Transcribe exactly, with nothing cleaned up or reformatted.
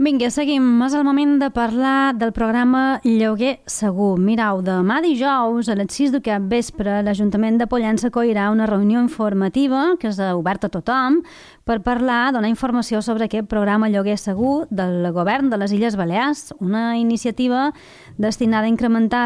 Vinga, seguim. És el moment de parlar del programa Lloguer Segur. Mireu, demà dijous a les sis d'aquest vespre l'Ajuntament de Pollença acollirà una reunió informativa que és oberta a tothom per parlar, donar informació sobre aquest programa Lloguer Segur del Govern de les Illes Balears, una iniciativa destinada a incrementar